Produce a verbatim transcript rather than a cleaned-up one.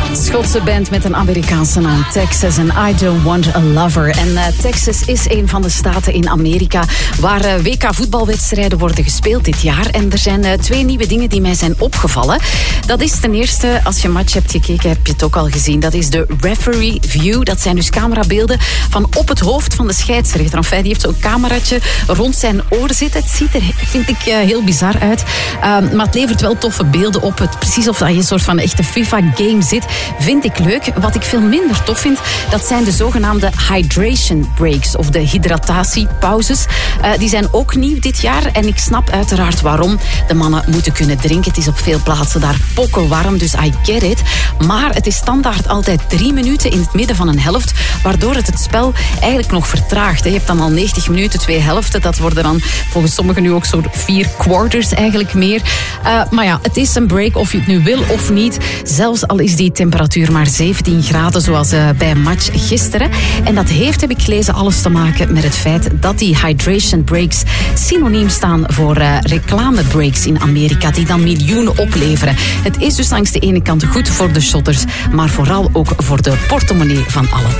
Schotse band met een Amerikaanse naam, Texas en I Don't Want a Lover. En uh, Texas is een van de staten in Amerika waar uh, W K voetbalwedstrijden worden gespeeld dit jaar. En er zijn uh, twee nieuwe dingen die mij zijn opgevallen. Dat is ten eerste, als je een match hebt gekeken, heb je het ook al gezien. Dat is de referee view. Dat zijn dus camerabeelden van op het hoofd van de scheidsrechter. Enfin, die heeft zo'n cameraatje rond zijn oor zitten. Het ziet er, vind ik, uh, heel bizar uit. Uh, maar het levert wel toffe beelden op. Het, precies of je een soort van echte FIFA-game zit. Vind ik leuk. Wat ik veel minder tof vind, dat zijn de zogenaamde hydration breaks of de hydratatiepauzes. Uh, die zijn ook nieuw dit jaar en ik snap uiteraard waarom. De mannen moeten kunnen drinken. Het is op veel plaatsen daar pokkenwarm, dus I get it. Maar het is standaard altijd drie minuten in het midden van een helft, waardoor het het spel eigenlijk nog vertraagt. Je hebt dan al negentig minuten, twee helften. Dat worden dan volgens sommigen nu ook zo'n vier quarters eigenlijk meer. Uh, maar ja, het is een break of je het nu wil of niet. Zelfs al is die temperatuur maar zeventien graden, zoals uh, bij een match gisteren. En dat heeft, heb ik gelezen, alles te maken met het feit dat die hydration breaks synoniem staan voor uh, reclamebreaks in Amerika, die dan miljoenen opleveren. Het is dus langs de ene kant goed voor de shotters, maar vooral ook voor de portemonnee van allen.